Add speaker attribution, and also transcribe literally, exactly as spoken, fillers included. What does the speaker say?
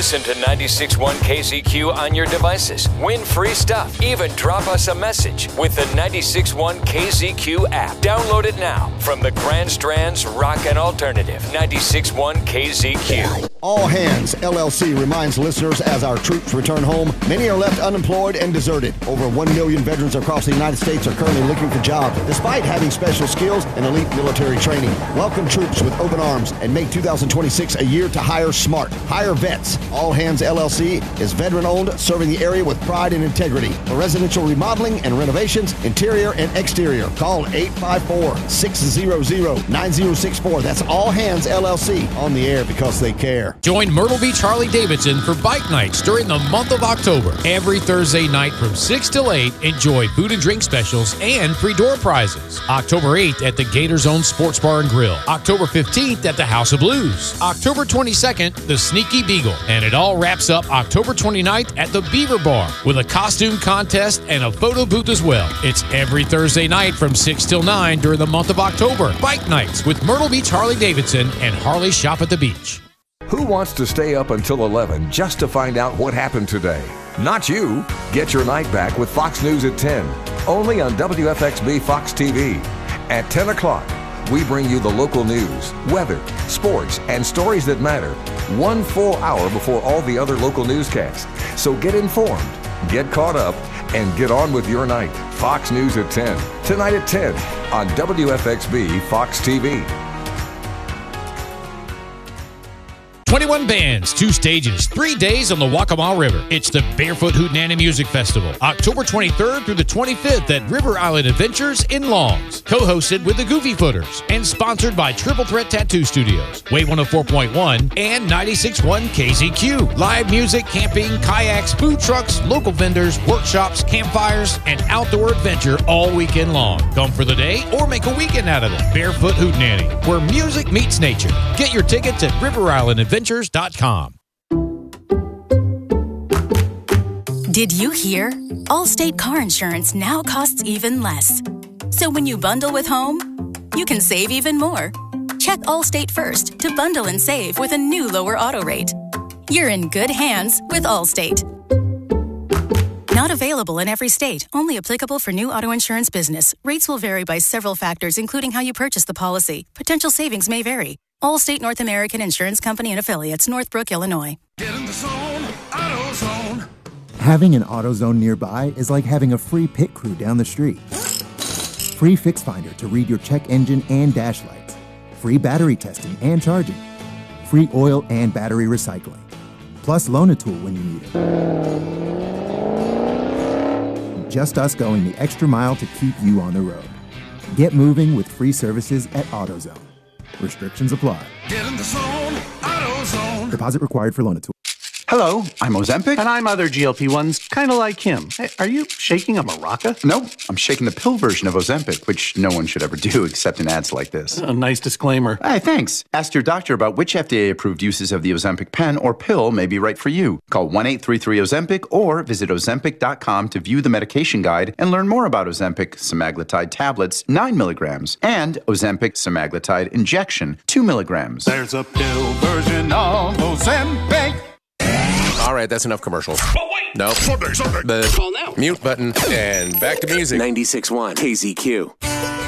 Speaker 1: Listen to ninety-six point one K Z Q on your devices. Win free stuff. Even drop us a message with the ninety-six point one K Z Q app. Download it now from the Grand Strand's Rock and Alternative. ninety-six point one K Z Q.
Speaker 2: All Hands L L C reminds listeners as our troops return home, many are left unemployed and deserted. Over one million veterans across the United States are currently looking for jobs, despite having special skills and elite military training. Welcome troops with open arms and make two thousand twenty-six a year to hire smart. Hire vets. All Hands L L C is veteran-owned, serving the area with pride and integrity. For residential remodeling and renovations, interior and exterior, call eight five four, six hundred, nine zero six four. That's All Hands L L C, on the air because they care.
Speaker 3: Join Myrtle Beach Harley-Davidson for bike nights during the month of October. Every Thursday night from six till eight, enjoy food and drink specials and free door prizes. October eighth at the Gator Zone Sports Bar and Grill. October fifteenth at the House of Blues. October twenty-second, the Sneaky Beagle. And it all wraps up October twenty-ninth at the Beaver Bar with a costume contest and a photo booth as well. It's every Thursday night from six till nine during the month of October. Bike nights with Myrtle Beach Harley-Davidson and Harley Shop at the Beach.
Speaker 4: Who wants to stay up until eleven just to find out what happened today? Not you. Get your night back with Fox News at ten, only on W F X B Fox T V. At ten o'clock, we bring you the local news, weather, sports, and stories that matter one full hour before all the other local newscasts. So get informed, get caught up, and get on with your night. Fox News at ten, tonight at ten on W F X B Fox T V.
Speaker 3: twenty-one bands, two stages, three days on the Waccamaw River. It's the Barefoot Hootenanny Music Festival, October twenty-third through the twenty-fifth at River Island Adventures in Longs. Co-hosted with the Goofy Footers and sponsored by Triple Threat Tattoo Studios, Wave one oh four point one and ninety-six point one K Z Q. Live music, camping, kayaks, food trucks, local vendors, workshops, campfires, and outdoor adventure all weekend long. Come for the day or make a weekend out of it. Barefoot Hootenanny, where music meets nature. Get your tickets at River Island Adventures dot com.
Speaker 5: Did you hear? Allstate car insurance now costs even less. So when you bundle with home, you can save even more. Check Allstate first to bundle and save with a new lower auto rate. You're in good hands with Allstate. Not available in every state. Only applicable for new auto insurance business. Rates will vary by several factors, including how you purchase the policy. Potential savings may vary. Allstate North American Insurance Company and Affiliates, Northbrook, Illinois.
Speaker 6: Get in the zone, AutoZone.
Speaker 7: Having an AutoZone nearby is like having a free pit crew down the street. Free Fix Finder to read your check engine and dash lights. Free battery testing and charging. Free oil and battery recycling. Plus Loan-A-Tool when you need it. Just us going the extra mile to keep you on the road. Get moving with free services at AutoZone. Restrictions apply.
Speaker 6: Get in the zone, AutoZone.
Speaker 7: Deposit required for Loan-A-Tool.
Speaker 8: Hello, I'm Ozempic.
Speaker 9: And I'm other G L P ones, kind of like him. Hey, are you shaking a maraca?
Speaker 8: No, I'm shaking the pill version of Ozempic, which no one should ever do except in ads like this.
Speaker 9: A nice disclaimer.
Speaker 8: Hey, thanks. Ask your doctor about which F D A-approved uses of the Ozempic pen or pill may be right for you. Call one eight three three Ozempic or visit Ozempic dot com to view the medication guide and learn more about Ozempic semaglutide tablets, nine milligrams, and Ozempic semaglutide injection, two milligrams.
Speaker 6: There's a pill version of Ozempic.
Speaker 10: All right, that's enough commercials.
Speaker 6: But wait!
Speaker 10: No.
Speaker 6: Sunday, Sunday.
Speaker 10: The
Speaker 6: Call now.
Speaker 10: Mute button. And back to music.
Speaker 11: ninety-six point one K Z Q.